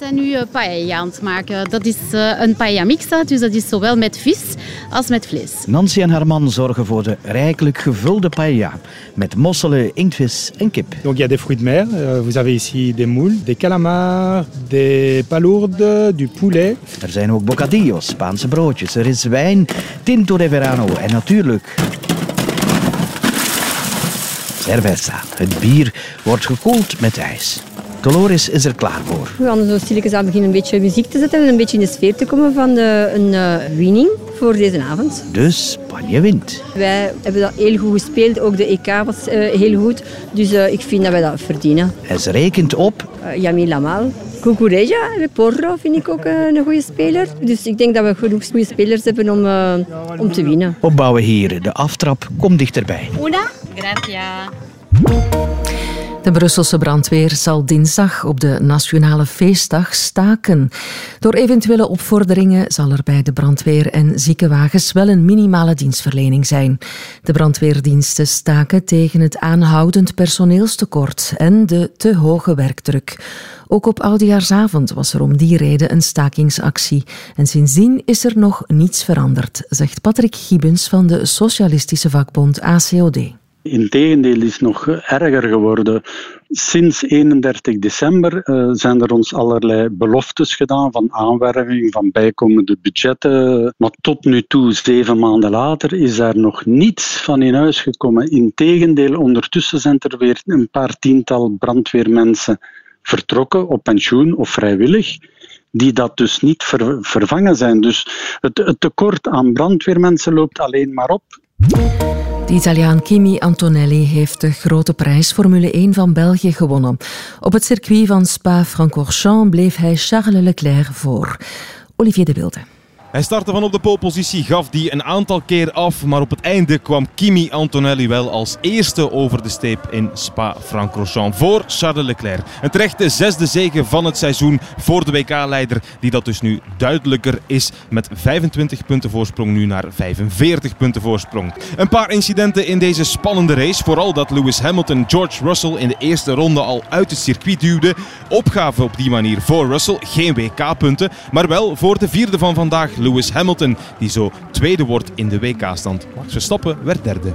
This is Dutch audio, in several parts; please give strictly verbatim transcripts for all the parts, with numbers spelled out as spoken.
zijn nu uh, paella aan het maken. Dat is uh, een paella mixta, dus dat is zowel met vis als met vlees. Nancy en haar man zorgen voor de rijkelijk gevulde paella. Met mosselen, inktvis en kip. Donc il y a des fruits de mer. Uh, vous avez ici des moules, des calamars, des palourdes, du poulet. Er zijn ook bocadillos, Spaanse broodjes. Er is wijn, tinto de verano en natuurlijk cerveza. Het bier wordt gekoeld met ijs. Dolores is er klaar voor. We gaan zo stilletjes aan beginnen een beetje muziek te zetten en een beetje in de sfeer te komen van de, een uh, winning voor deze avond. Dus Spanje wint. Wij hebben dat heel goed gespeeld, ook de E K was uh, heel goed. Dus uh, ik vind dat wij dat verdienen. En ze rekent op Uh, Yamil Lamal. Cucurella, Porro vind ik ook uh, een goede speler. Dus ik denk dat we genoeg goede spelers hebben om, uh, om te winnen. Opbouwen hier. De aftrap komt dichterbij. Una, gracias. De Brusselse brandweer zal dinsdag op de Nationale Feestdag staken. Door eventuele opvorderingen zal er bij de brandweer en ziekenwagens wel een minimale dienstverlening zijn. De brandweerdiensten staken tegen het aanhoudend personeelstekort en de te hoge werkdruk. Ook op Oudejaarsavond was er om die reden een stakingsactie. En sindsdien is er nog niets veranderd, zegt Patrick Gibbens van de socialistische vakbond A C O D. Integendeel is nog erger geworden. Sinds eenendertig december uh, zijn er ons allerlei beloftes gedaan van aanwerving, van bijkomende budgetten. Maar tot nu toe, zeven maanden later, is daar nog niets van in huis gekomen. Integendeel, ondertussen zijn er weer een paar tiental brandweermensen vertrokken op pensioen of vrijwillig, die dat dus niet ver- vervangen zijn. Dus het, het tekort aan brandweermensen loopt alleen maar op. De Italiaan Kimi Antonelli heeft de grote prijs Formule één van België gewonnen. Op het circuit van Spa-Francorchamps bleef hij Charles Leclerc voor. Olivier de Wilde. Hij startte van op de polepositie, gaf die een aantal keer af, maar op het einde kwam Kimi Antonelli wel als eerste over de streep in Spa-Francorchamps voor Charles Leclerc. Een terechte zesde zege van het seizoen voor de W K-leider, die dat dus nu duidelijker is met vijfentwintig punten voorsprong nu naar vijfenveertig punten voorsprong. Een paar incidenten in deze spannende race, vooral dat Lewis Hamilton George Russell in de eerste ronde al uit het circuit duwde. Opgave op die manier voor Russell, geen W K-punten, maar wel voor de vierde van vandaag, Lewis Hamilton, die zo tweede wordt in de W K-stand. Max Verstappen werd derde.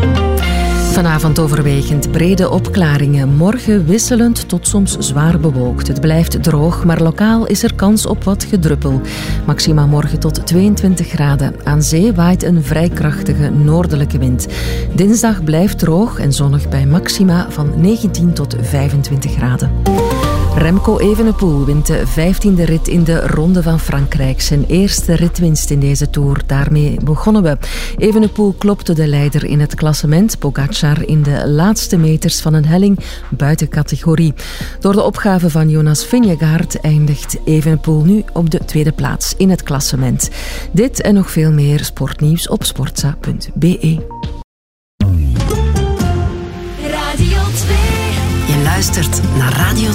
Vanavond overwegend brede opklaringen. Morgen wisselend tot soms zwaar bewolkt. Het blijft droog, maar lokaal is er kans op wat gedruppel. Maxima morgen tot tweeëntwintig graden. Aan zee waait een vrij krachtige noordelijke wind. Dinsdag blijft droog en zonnig bij maxima van negentien tot vijfentwintig graden. Remco Evenepoel wint de vijftiende rit in de Ronde van Frankrijk. Zijn eerste ritwinst in deze Tour. Daarmee begonnen we. Evenepoel klopte de leider in het klassement. Pogacar in de laatste meters van een helling buiten categorie. Door de opgave van Jonas Vingegaard eindigt Evenepoel nu op de tweede plaats in het klassement. Dit en nog veel meer sportnieuws op sportza punt be. Radio twee. Je luistert naar Radio